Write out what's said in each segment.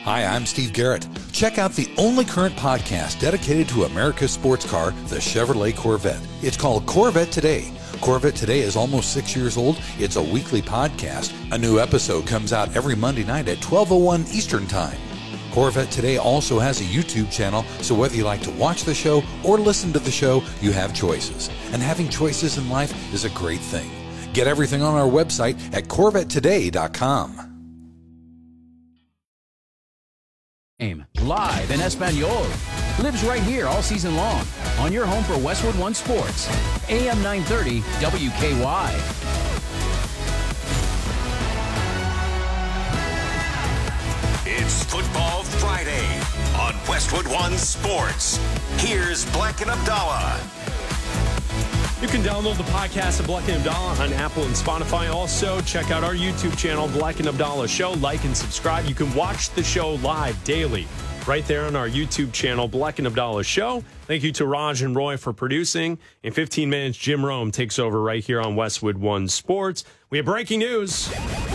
Hi, I'm Steve Garrett. Check out the only current podcast dedicated to America's sports car, the Chevrolet Corvette. It's called Corvette Today. Corvette Today is almost 6 years old. It's a weekly podcast. A new episode comes out every Monday night at 12:01 Eastern Time. Corvette Today also has a YouTube channel, so whether you like to watch the show or listen to the show, you have choices. And having choices in life is a great thing. Get everything on our website at CorvetteToday.com. Live in Espanol. Lives right here all season long on your home for Westwood One Sports. AM 930 WKY. It's Football Friday on Westwood One Sports. Here's Black and Abdallah. You can download the podcast of Black and Abdallah on Apple and Spotify. Also, check out our YouTube channel, Black and Abdallah Show. Like and subscribe. You can watch the show live daily right there on our YouTube channel, Black and Abdallah Show. Thank you to Raj and Roy for producing. In 15 minutes, Jim Rome takes over right here on Westwood One Sports. We have breaking news.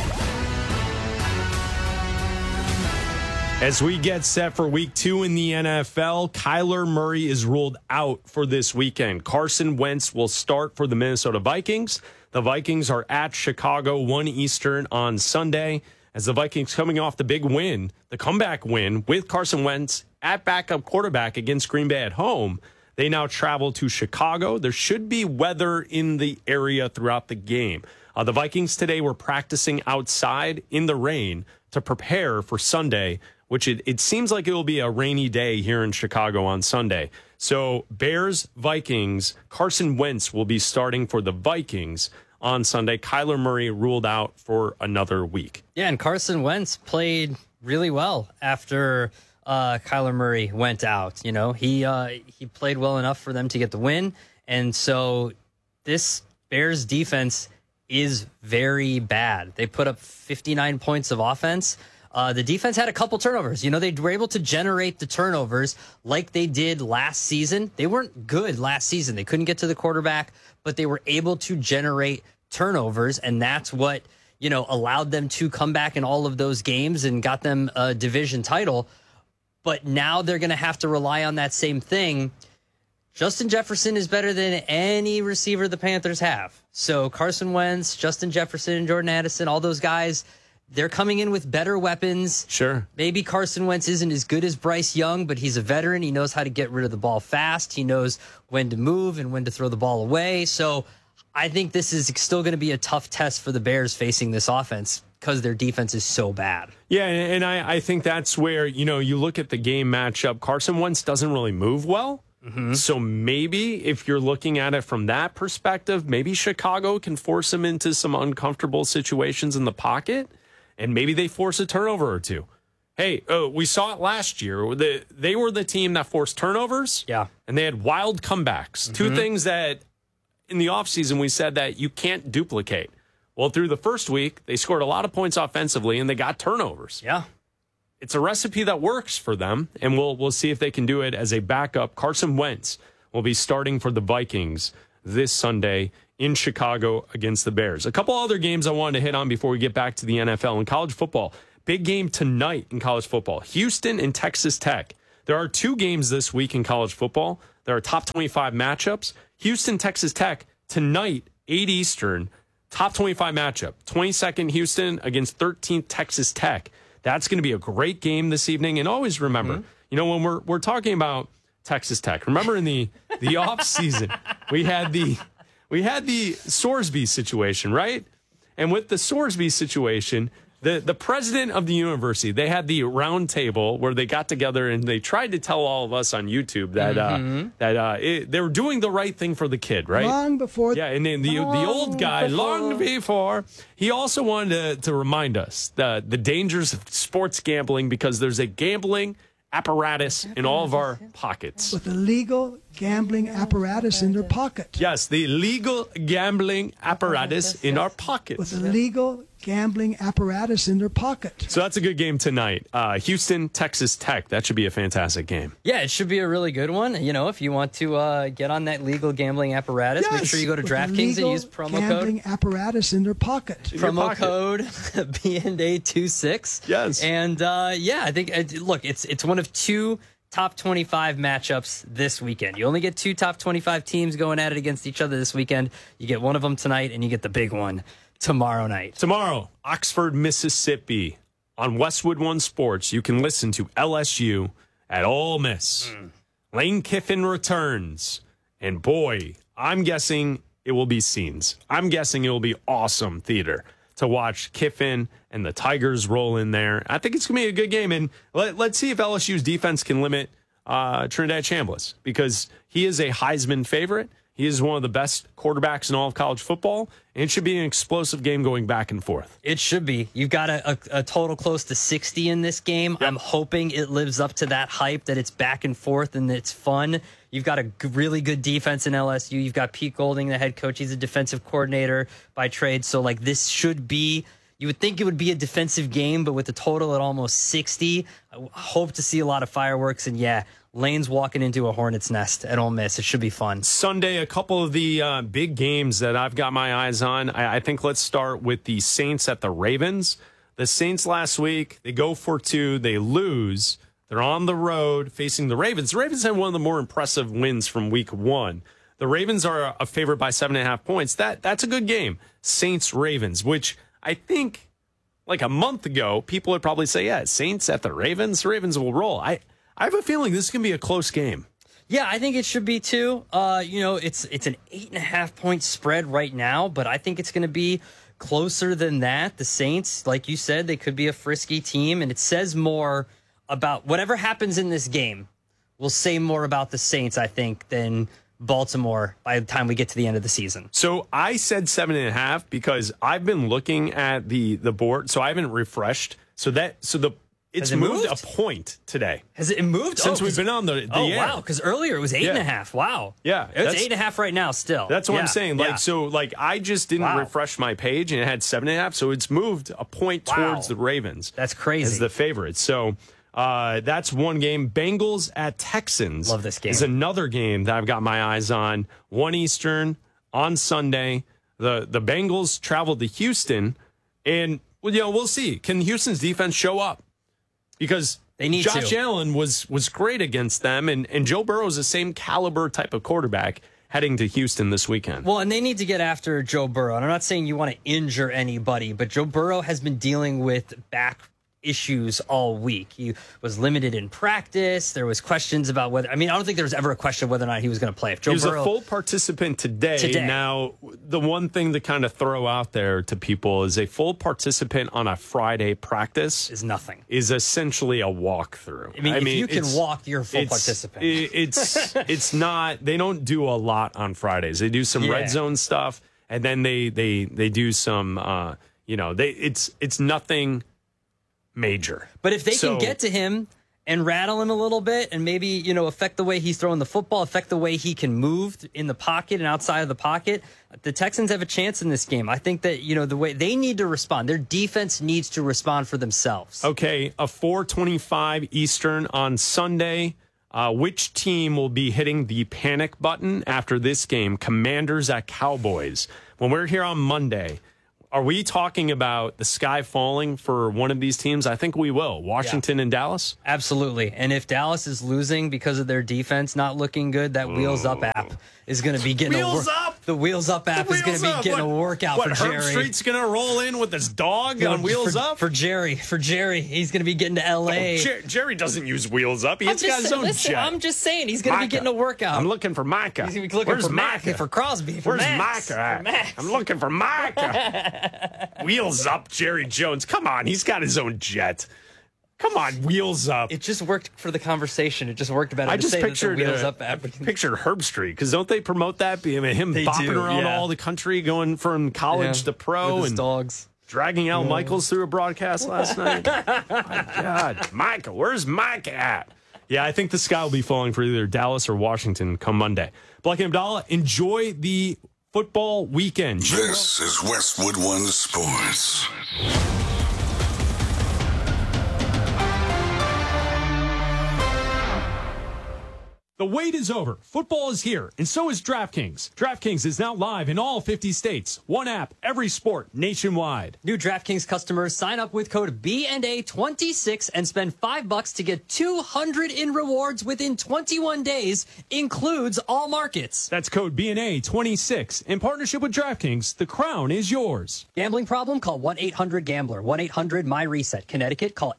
As we get set for week 2 in the NFL, Kyler Murray is ruled out for this weekend. Carson Wentz will start for the Minnesota Vikings. The Vikings are at Chicago, 1 Eastern on Sunday. As the Vikings coming off the big win, the comeback win with Carson Wentz at backup quarterback against Green Bay at home, they now travel to Chicago. There should be weather in the area throughout the game. The Vikings today were practicing outside in the rain to prepare for Sunday, which it seems like it will be a rainy day here in Chicago on Sunday. So Bears, Vikings, Carson Wentz will be starting for the Vikings on Sunday. Kyler Murray ruled out for another week. Yeah, and Carson Wentz played really well after Kyler Murray went out. You know, he played well enough for them to get the win. And so this Bears defense is very bad. They put up 59 points of offense. The defense had a couple turnovers. You know, they were able to generate the turnovers like they did last season. They weren't good last season. They couldn't get to the quarterback, but they were able to generate turnovers, and that's what, you know, allowed them to come back in all of those games and got them a division title. But now they're going to have to rely on that same thing. Justin Jefferson is better than any receiver the Panthers have. So Carson Wentz, Justin Jefferson, Jordan Addison, all those guys, they're coming in with better weapons. Sure. Maybe Carson Wentz isn't as good as Bryce Young, but he's a veteran. He knows how to get rid of the ball fast. He knows when to move and when to throw the ball away. So I think this is still going to be a tough test for the Bears facing this offense because their defense is so bad. Yeah, and I think that's where, you know, you look at the game matchup. Carson Wentz doesn't really move well. Mm-hmm. So maybe if you're looking at it from that perspective, maybe Chicago can force him into some uncomfortable situations in the pocket. And maybe they force a turnover or two. Hey, we saw it last year. They were the team that forced turnovers. Yeah. And they had wild comebacks. Mm-hmm. Two things that in the offseason we said that you can't duplicate. Well, through the first week, they scored a lot of points offensively and they got turnovers. Yeah. It's a recipe that works for them. And we'll see if they can do it as a backup. Carson Wentz will be starting for the Vikings this Sunday in Chicago against the Bears. A couple other games I wanted to hit on before we get back to the NFL and college football. Big game tonight in college football. Houston and Texas Tech. There are 2 games this week in college football. There are top 25 matchups. Houston, Texas Tech tonight, 8 Eastern. Top 25 matchup. 22nd Houston against 13th Texas Tech. That's going to be a great game this evening. And always remember, you know, when we're talking about Texas Tech, remember in the off season, we had the Sorsby situation, right? And with the Sorsby situation, the president of the university, they had the round table where they got together and they tried to tell all of us on YouTube that they were doing the right thing for the kid, right? Long before. Yeah, and then the old guy, long before, he also wanted to remind us the dangers of sports gambling because there's a gambling apparatus in all of our pockets. With illegal gambling apparatus in their pocket. Yes, the legal gambling apparatus in our pockets. With a legal gambling apparatus in their pocket. So that's a good game tonight. Houston, Texas Tech. That should be a fantastic game. Yeah, it should be a really good one. You know, if you want to get on that legal gambling apparatus, make sure you go to DraftKings and use promo gambling code. Apparatus in their pocket. Promo code BNA26. Yes. And yeah, I think, look, it's one of two top 25 matchups this weekend. You only get two top 25 teams going at it against each other this weekend. You get one of them tonight, and you get the big one tomorrow night. Tomorrow, Oxford, Mississippi. On Westwood One Sports, you can listen to LSU at Ole Miss. Lane Kiffin returns. And boy, I'm guessing it will be scenes. I'm guessing it will be awesome theater to watch Kiffin and the Tigers roll in there. I think it's going to be a good game. And let's see if LSU's defense can limit Trinidad Chambliss, because he is a Heisman favorite. He is one of the best quarterbacks in all of college football, and it should be an explosive game going back and forth. It should be. You've got a total close to 60 in this game. Yep. I'm hoping it lives up to that hype, that it's back and forth and it's fun. You've got a really good defense in LSU. You've got Pete Golding, the head coach. He's a defensive coordinator by trade. So, like, this should be, you would think it would be a defensive game, but with the total at almost 60, I hope to see a lot of fireworks. And, yeah, Lane's walking into a hornet's nest at Ole Miss. It should be fun. Sunday, a couple of the big games that I've got my eyes on. I think let's start with the Saints at the Ravens. The Saints last week, they go for 2, they lose. They're on the road facing the Ravens. The Ravens had one of the more impressive wins from week 1. The Ravens are a favorite by 7.5 points. That's a good game. Saints-Ravens, which I think like a month ago, people would probably say, yeah, Saints at the Ravens. The Ravens will roll. I have a feeling this is going to be a close game. Yeah, I think it should be too. You know, it's an 8.5 point spread right now, but I think it's going to be closer than that. The Saints, like you said, they could be a frisky team, and it says more about whatever happens in this game will say more about the Saints, I think, than Baltimore by the time we get to the end of the season. So I said 7.5 because I've been looking at the board, so I haven't refreshed. It's moved a point today. Has it moved? Since we've been on the air. Wow, because earlier it was 8.5. Wow. Yeah. It's 8.5 right now still. That's what I'm saying. I just didn't refresh my page, and it had 7.5, so it's moved a point towards the Ravens. That's crazy. As the favorite. So that's one game. Bengals at Texans. Love this game. Is another game that I've got my eyes on. 1 Eastern on Sunday. The Bengals travel to Houston, and we'll see. Can Houston's defense show up? Because they need Josh Allen was great against them, and Joe Burrow is the same caliber type of quarterback heading to Houston this weekend. Well, and they need to get after Joe Burrow. And I'm not saying you want to injure anybody, but Joe Burrow has been dealing with back issues all week. He was limited in practice. There was questions about whether, I don't think there was ever a question of whether or not he was going to play. If Joe He was Burrow, a full participant today. Now, the one thing to kind of throw out there to people is a full participant on a Friday practice is nothing. Is essentially a walkthrough. If you can walk, you're a full participant. It's not, they don't do a lot on Fridays. They do some red zone stuff, and then they do some, it's nothing major. But if they can get to him and rattle him a little bit and maybe, affect the way he's throwing the football, affect the way he can move in the pocket and outside of the pocket, the Texans have a chance in this game. I think that, the way they need to respond, their defense needs to respond for themselves. Okay, a 4:25 Eastern on Sunday. Which team will be hitting the panic button after this game? Commanders at Cowboys. When we're here on Monday, are we talking about the sky falling for one of these teams? I think we will. Washington and Dallas? Absolutely. And if Dallas is losing because of their defense not looking good, that Wheels Up app is going to be getting the Wheels Up app is going to be getting a workout for Jerry. Herb Street's going to roll in with his dog on Wheels Up? For Jerry. He's going to be getting to L.A. Jerry doesn't use Wheels Up. He's got his own jet. I'm just saying, he's going to be getting a workout. I'm looking for Micah. He's going to be looking for Micah, for Crosby, for Where's Max. Micah at? Max. I'm looking for Micah. Wheels Up, Jerry Jones. Come on, he's got his own jet. Come on, Wheels Up. It just worked for the conversation. It just worked better. I just pictured Wheels Up app. Pictured Herb Street, because don't they promote that? Him bopping around all the country, going from college to pro, with his and dogs, dragging Al Michaels through a broadcast last night. My God, Micah, where's Micah at? Yeah, I think the sky will be falling for either Dallas or Washington come Monday. Black and Abdallah, enjoy the football weekend. This is Westwood One Sports. The wait is over. Football is here, and so is DraftKings. DraftKings is now live in all 50 states. One app, every sport, nationwide. New DraftKings customers sign up with code BNA26 and spend $5 to get $200 in rewards within 21 days. Includes all markets. That's code BNA26. In partnership with DraftKings, the crown is yours. Gambling problem? Call 1-800-GAMBLER. 1-800-MY-RESET. Connecticut, call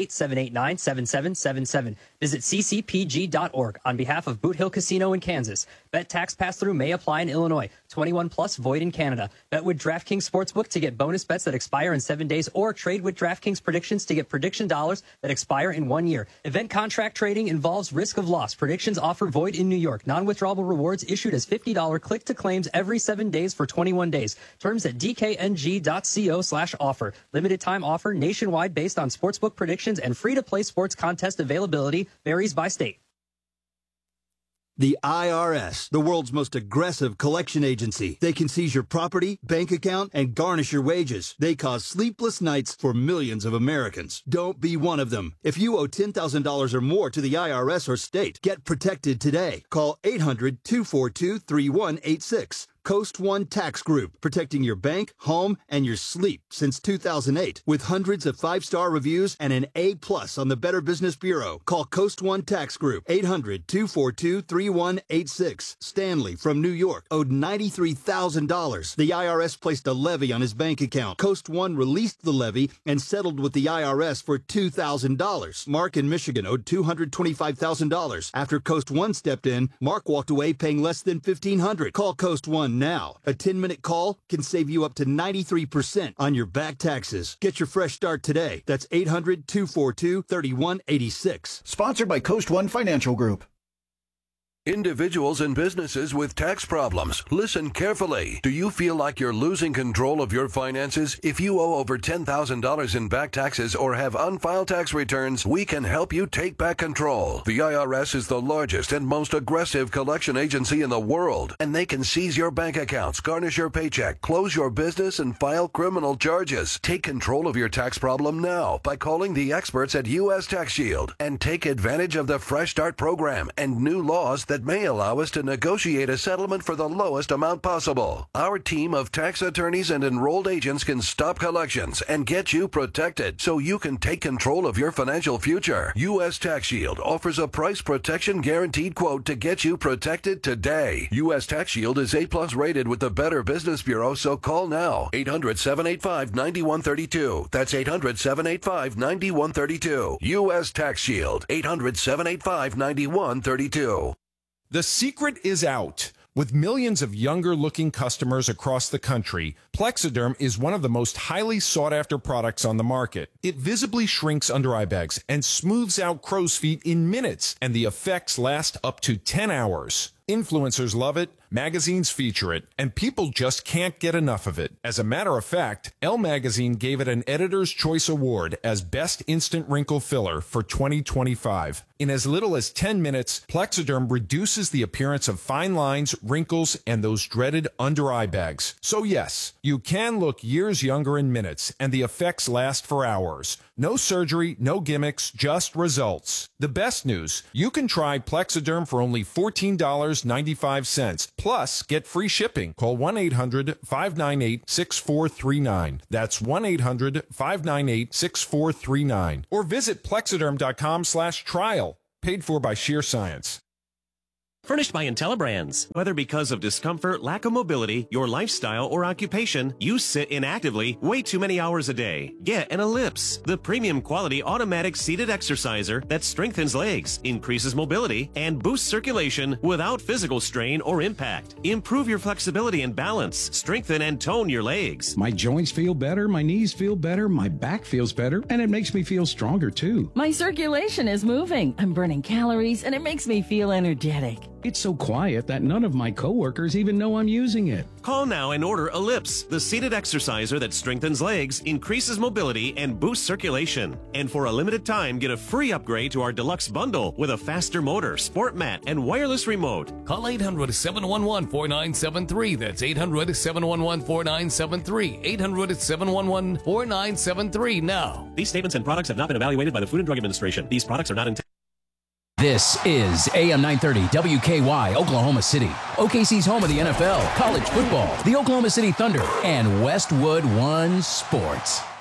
888-789-7777. Visit ccpg.org. On behalf of Boot Hill Casino in Kansas. Bet tax pass-through may apply in Illinois. 21 plus, void in Canada. Bet with DraftKings Sportsbook to get bonus bets that expire in 7 days, or trade with DraftKings Predictions to get prediction dollars that expire in 1 year. Event contract trading involves risk of loss. Predictions offer void in New York. Non-withdrawable rewards issued as $50 click-to-claims every 7 days for 21 days. Terms at dkng.co/offer. Limited time offer nationwide based on sportsbook predictions, and free-to-play sports contest availability varies by state. The IRS, the world's most aggressive collection agency. They can seize your property, bank account, and garnish your wages. They cause sleepless nights for millions of Americans. Don't be one of them. If you owe $10,000 or more to the IRS or state, get protected today. Call 800-242-3186. Coast One Tax Group, protecting your bank, home, and your sleep since 2008. With hundreds of 5-star reviews and an A+ on the Better Business Bureau. Call Coast One Tax Group, 800-242-3186. Stanley from New York owed $93,000. The IRS placed a levy on his bank account. Coast One released the levy and settled with the IRS for $2,000. Mark in Michigan owed $225,000. After Coast One stepped in, Mark walked away paying less than $1,500. Call Coast One now. A 10-minute call can save you up to 93% on your back taxes. Get your fresh start today. That's 800-242-3186. Sponsored by Coast One Financial Group. Individuals and businesses with tax problems, listen carefully. Do you feel like you're losing control of your finances? If you owe over $10,000 in back taxes or have unfiled tax returns, we can help you take back control. The IRS is the largest and most aggressive collection agency in the world, and they can seize your bank accounts, garnish your paycheck, close your business, and file criminal charges. Take control of your tax problem now by calling the experts at U.S. Tax Shield and take advantage of the Fresh Start program and new laws that may allow us to negotiate a settlement for the lowest amount possible. Our team of tax attorneys and enrolled agents can stop collections and get you protected so you can take control of your financial future. U.S. Tax Shield offers a price protection guaranteed quote to get you protected today. U.S. Tax Shield is A+ rated with the Better Business Bureau, so call now. 800-785-9132. That's 800-785-9132. U.S. Tax Shield. 800-785-9132. The secret is out. With millions of younger-looking customers across the country, Plexiderm is one of the most highly sought-after products on the market. It visibly shrinks under-eye bags and smooths out crow's feet in minutes, and the effects last up to 10 hours. Influencers love it, magazines feature it, and people just can't get enough of it. As a matter of fact, Elle Magazine gave it an Editor's Choice Award as Best Instant Wrinkle Filler for 2025. In as little as 10 minutes, Plexiderm reduces the appearance of fine lines, wrinkles, and those dreaded under-eye bags. So yes, you can look years younger in minutes, and the effects last for hours. No surgery, no gimmicks, just results. The best news, you can try Plexiderm for only $14.95. Plus, get free shipping. Call 1-800-598-6439. That's 1-800-598-6439. Or visit Plexiderm.com/trial. Paid for by Sheer Science. Furnished by IntelliBrands. Whether because of discomfort, lack of mobility, your lifestyle, or occupation, you sit inactively way too many hours a day. Get an Ellipse, the premium quality automatic seated exerciser that strengthens legs, increases mobility, and boosts circulation without physical strain or impact. Improve your flexibility and balance, strengthen and tone your legs. My joints feel better, my knees feel better, my back feels better, and it makes me feel stronger too. My circulation is moving. I'm burning calories, and it makes me feel energetic. It's so quiet that none of my coworkers even know I'm using it. Call now and order Ellipse, the seated exerciser that strengthens legs, increases mobility, and boosts circulation. And for a limited time, get a free upgrade to our deluxe bundle with a faster motor, sport mat, and wireless remote. Call 800-711-4973. That's 800-711-4973. 800-711-4973 now. These statements and products have not been evaluated by the Food and Drug Administration. These products are not intended. This is AM 930 WKY, Oklahoma City. OKC's home of the NFL, college football, the Oklahoma City Thunder, and Westwood One Sports.